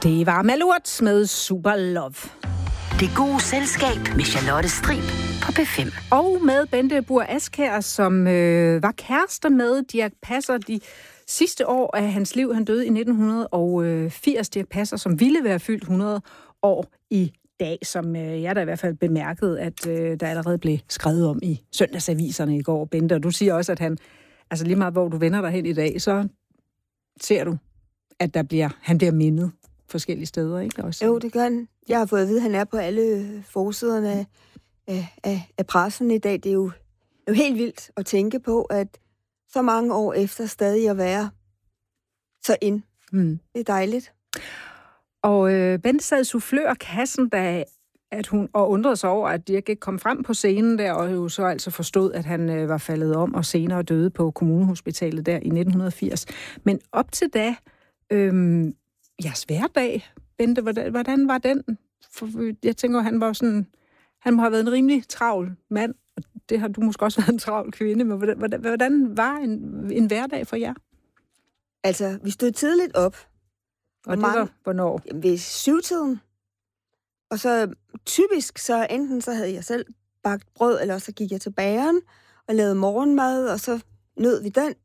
Det var Malurt med Super Love. Det gode selskab med Charlotte Strib på P5. Og med Bente Buhr Askjær, som var kærester med Dirch Passer de sidste år af hans liv. Han døde i 1980. Dirch Passer, som ville være fyldt 100 år i dag, som jeg da i hvert fald bemærkede, at der allerede blev skrevet om i søndagsaviserne i går, Bente. Og du siger også, at han, altså lige meget hvor du vender dig hen i dag, så ser du, at han bliver mindet forskellige steder, ikke? Også. Jo, det gør han. Jeg har fået at vide, at han er på alle forsiderne af pressen i dag. Det er jo helt vildt at tænke på, at så mange år efter stadig at være så ind. Det er dejligt. Og Bente sad i soufflørkassen, at hun undrede sig over, at Dirch ikke kom frem på scenen der, og jo så altså forstod, at han var faldet om og senere døde på kommunehospitalet der i 1980. Men op til da, jeres hverdag, Bente, hvordan var den? For jeg tænker, han må have været en rimelig travl mand, og det har du måske også været en travl kvinde, men hvordan var en hverdag for jer? Altså, vi stod tidligt op. Og det var hvornår? Ved 7-tiden. Og så typisk, så enten så havde jeg selv bagt brød, eller så gik jeg til bageren og lavede morgenmad, og så nød vi den.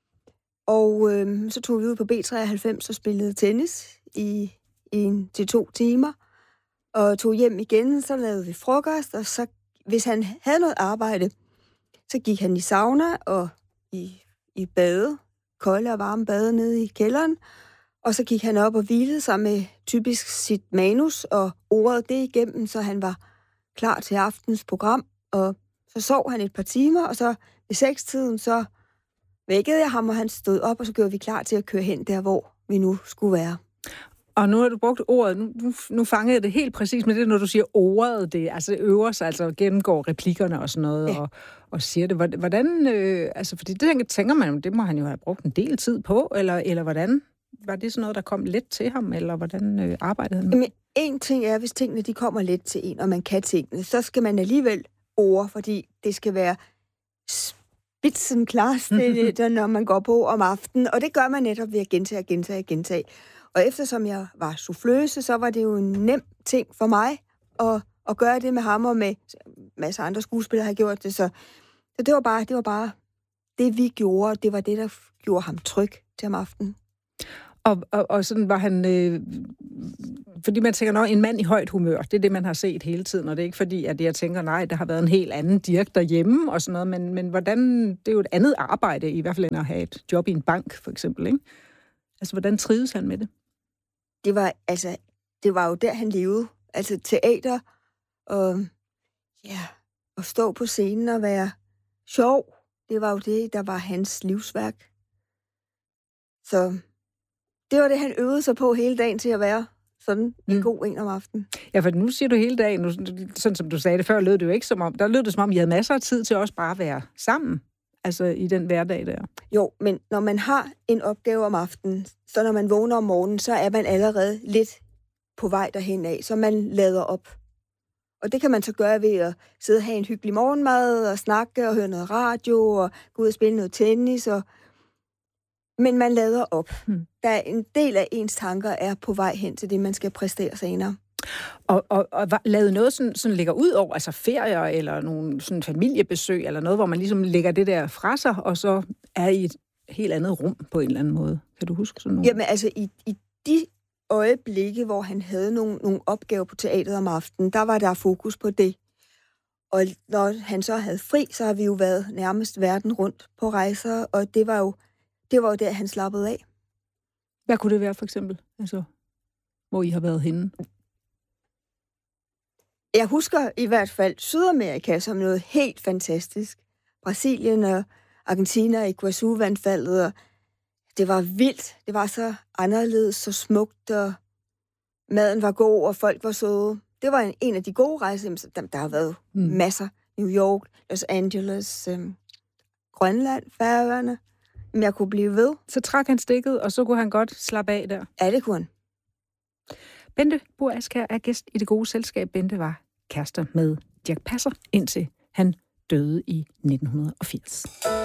Og så tog vi ud på B93 og spillede tennis i 1-2 timer. Og tog hjem igen, så lavede vi frokost, og så, hvis han havde noget arbejde, så gik han i sauna og i bade, kolde og varme bade nede i kælderen. Og så gik han op og hvilede sig med typisk sit manus og ordet det igennem, så han var klar til aftens program. Og så sov han et par timer, og så ved 6-tiden, så vækkede jeg ham, og han stod op, og så gjorde vi klar til at køre hen der, hvor vi nu skulle være. Og nu har du brugt ordet, nu fangede jeg det helt præcis med det, når du siger ordet, det altså øver sig, altså gennemgår replikkerne og sådan noget, ja. og siger det. Hvordan, altså fordi det tænker man, det må han jo have brugt en del tid på, eller hvordan? Var det sådan noget, der kom let til ham, eller hvordan arbejdede han med? Men en ting er, hvis tingene de kommer let til en, og man kan tingene, så skal man alligevel ord, fordi det skal være spidsenklart, når man går på om aftenen, og det gør man netop ved at gentage. Og eftersom jeg var souffløse, så var det jo en nem ting for mig at gøre det med ham, og med masser af andre skuespillere har gjort det. Så det var bare det, vi gjorde, det var det, der gjorde ham tryg til om aftenen. Og sådan var han, fordi man tænker, nå, en mand i højt humør, det er det, man har set hele tiden, og det er ikke fordi, at jeg tænker, nej, der har været en helt anden Dirch derhjemme og sådan noget, men hvordan, det er jo et andet arbejde, i hvert fald end at have et job i en bank, for eksempel, ikke? Altså, hvordan trives han med det? Det var jo der, han levede. Altså, teater, og at stå på scenen og være sjov, det var jo det, der var hans livsværk. Så det var det, han øvede sig på hele dagen til at være sådan en god en om aftenen. Ja, for nu siger du hele dagen, nu, sådan som du sagde det før, lød det jo ikke som om, der lød det som om, I havde masser af tid til også bare at være sammen, altså i den hverdag der. Jo, men når man har en opgave om aftenen, så når man vågner om morgenen, så er man allerede lidt på vej derhen af, så man lader op. Og det kan man så gøre ved at sidde og have en hyggelig morgenmad, og snakke og høre noget radio, og gå ud og spille noget tennis, men man lader op. Der er en del af ens tanker er på vej hen til det, man skal præstere senere. Og lavede noget sådan ligger ud over, altså ferier eller nogle sådan familiebesøg, eller noget, hvor man ligesom lægger det der fra sig, og så er i et helt andet rum på en eller anden måde. Kan du huske sådan noget? Jamen altså, i de øjeblikke, hvor han havde nogle opgaver på teateret om aftenen, der var der fokus på det. Og når han så havde fri, så har vi jo været nærmest verden rundt på rejser, og det var jo der, han slappede af. Hvad kunne det være, for eksempel? Altså, hvor I har været henne? Jeg husker i hvert fald Sydamerika som noget helt fantastisk. Brasilien og Argentina i Iguazu-vandfaldet, og det var vildt. Det var så anderledes, så smukt, og maden var god, og folk var søde. Det var en af de gode rejser. Der har været masser. New York, Los Angeles, Grønland, Færøerne. Men jeg kunne blive ved. Så trak han stikket, og så kunne han godt slappe af der. Ja, det kunne han. Bente Buhr Askjær er gæst i Det Gode Selskab. Bente var kærester med Dirch Passer, indtil han døde i 1980.